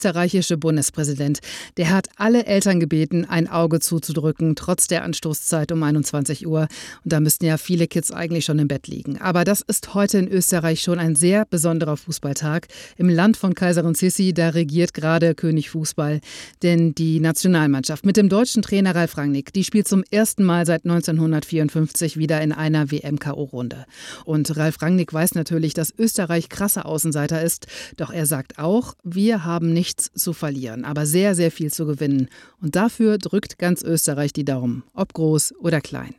österreichische Bundespräsident, der hat alle Eltern gebeten, ein Auge zuzudrücken, trotz der Anstoßzeit um 21 Uhr. Und da müssten ja viele Kids eigentlich schon im Bett liegen. Aber das ist heute in Österreich schon ein sehr besonderer Fußballtag. Im Land von Kaiserin Sissi, da regiert gerade König Fußball. Denn die Nationalmannschaft mit dem deutschen Trainer Ralf Rangnick, die spielt zum ersten Mal seit 1954 wieder in einer WM-KO-Runde. Und Ralf Rangnick weiß natürlich, dass Österreich krasser Außenseiter ist. Doch er sagt auch, wir haben nichts zu verlieren, aber sehr, sehr viel zu gewinnen. Und dafür drückt ganz Österreich die Daumen, ob groß oder klein.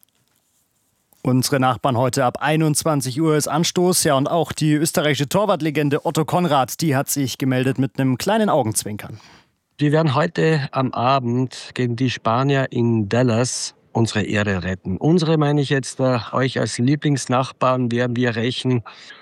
Unsere Nachbarn heute ab 21 Uhr ist Anstoß. Ja, und auch die österreichische Torwartlegende Otto Konrad, die hat sich gemeldet mit einem kleinen Augenzwinkern. Wir werden heute am Abend gegen die Spanier in Dallas unsere Ehre retten. Unsere meine ich jetzt, euch als Lieblingsnachbarn werden wir rächen.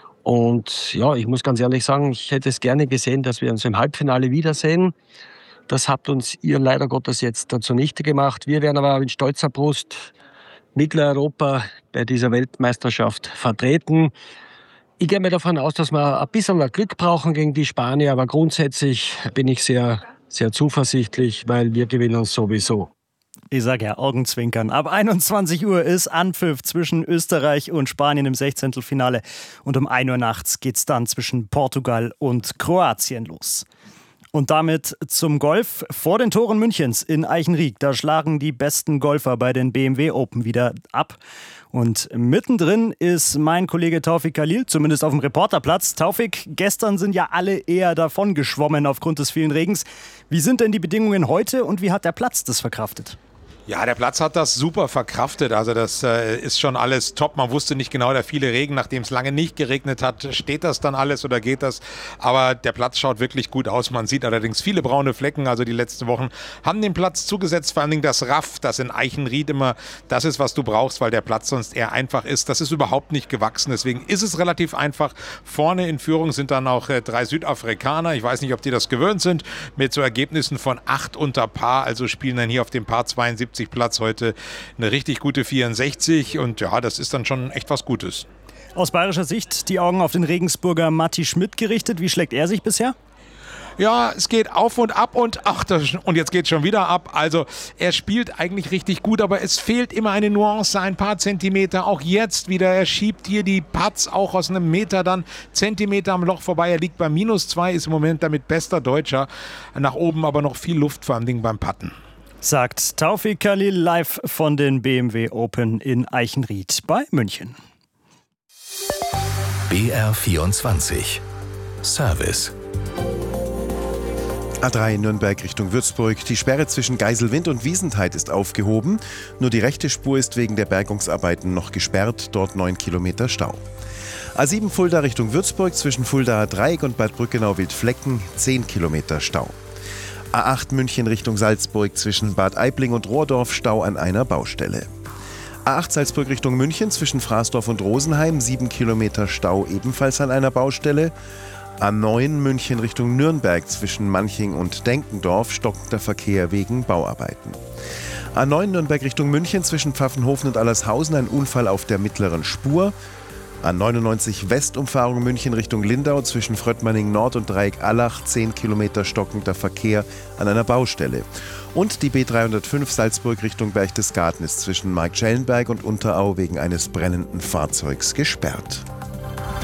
Und ja, ich muss ganz ehrlich sagen, ich hätte es gerne gesehen, dass wir uns im Halbfinale wiedersehen. Das habt uns ihr leider Gottes jetzt zunichte gemacht. Wir werden aber mit stolzer Brust Mitteleuropa bei dieser Weltmeisterschaft vertreten. Ich gehe mir davon aus, dass wir ein bisschen Glück brauchen gegen die Spanier, aber grundsätzlich bin ich sehr, sehr zuversichtlich, weil wir gewinnen uns sowieso. Ich sage ja, Augenzwinkern. Ab 21 Uhr ist Anpfiff zwischen Österreich und Spanien im 16. Und um 1 Uhr nachts geht es dann zwischen Portugal und Kroatien los. Und damit zum Golf vor den Toren Münchens in Eichenried. Da schlagen die besten Golfer bei den BMW Open wieder ab. Und mittendrin ist mein Kollege Taufik Khalil, zumindest auf dem Reporterplatz. Taufik, gestern sind ja alle eher davon geschwommen aufgrund des vielen Regens. Wie sind denn die Bedingungen heute und wie hat der Platz das verkraftet? Ja, der Platz hat das super verkraftet. Also das ist schon alles top. Man wusste nicht genau, der viele Regen, nachdem es lange nicht geregnet hat, steht das dann alles oder geht das? Aber der Platz schaut wirklich gut aus. Man sieht allerdings viele braune Flecken. Also die letzten Wochen haben den Platz zugesetzt. Vor allen Dingen das Raff, das in Eichenried immer das ist, was du brauchst, weil der Platz sonst eher einfach ist. Das ist überhaupt nicht gewachsen. Deswegen ist es relativ einfach. Vorne in Führung sind dann auch 3 Südafrikaner. Ich weiß nicht, ob die das gewöhnt sind. Mit so Ergebnissen von 8 unter Paar. Also spielen dann hier auf dem Paar 72 Platz heute eine richtig gute 64 und ja, das ist dann schon echt was Gutes. Aus bayerischer Sicht die Augen auf den Regensburger Matti Schmidt gerichtet. Wie schlägt er sich bisher? Ja, es geht auf und ab und und jetzt geht es schon wieder ab. Also er spielt eigentlich richtig gut, aber es fehlt immer eine Nuance, ein paar Zentimeter. Auch jetzt wieder, er schiebt hier die Putts auch aus einem Meter dann Zentimeter am Loch vorbei. Er liegt bei -2, ist im Moment damit bester Deutscher. Nach oben aber noch viel Luft, vor allem Dingen beim Putten. Sagt Taufik Khalil live von den BMW Open in Eichenried bei München. BR24 Service. A3 Nürnberg Richtung Würzburg. Die Sperre zwischen Geiselwind und Wiesentheit ist aufgehoben. Nur die rechte Spur ist wegen der Bergungsarbeiten noch gesperrt. Dort 9 Kilometer Stau. A7 Fulda Richtung Würzburg zwischen Fuldaer Dreieck und Bad Brückenau-Wildflecken 10 Kilometer Stau. A8 München Richtung Salzburg zwischen Bad Aibling und Rohrdorf Stau an einer Baustelle. A8 Salzburg Richtung München zwischen Fraßdorf und Rosenheim 7 Kilometer Stau ebenfalls an einer Baustelle. A9 München Richtung Nürnberg zwischen Manching und Denkendorf stockender Verkehr wegen Bauarbeiten. A9 Nürnberg Richtung München zwischen Pfaffenhofen und Allershausen ein Unfall auf der mittleren Spur. A99 Westumfahrung München Richtung Lindau zwischen Fröttmanning Nord und Dreieck-Allach 10 Kilometer stockender Verkehr an einer Baustelle. Und die B305 Salzburg Richtung Berchtesgaden ist zwischen Marktschellenberg und Unterau wegen eines brennenden Fahrzeugs gesperrt.